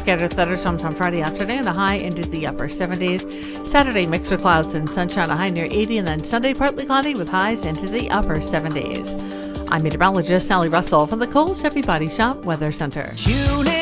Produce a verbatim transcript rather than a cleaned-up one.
scattered thunderstorms on Friday afternoon, a high into the upper seventies. Saturday, mixed with clouds and sunshine, a high near eighty, and then Sunday, partly cloudy with highs into the upper seventies. I'm meteorologist Sally Russell from the Cole Chevy Body Shop Weather Center. Tune in.